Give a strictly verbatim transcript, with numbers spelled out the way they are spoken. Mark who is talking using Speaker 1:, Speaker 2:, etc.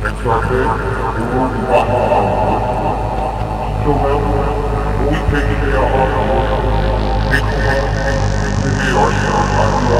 Speaker 1: Exarchate, we will be back on. Till then, we'll be taking care of our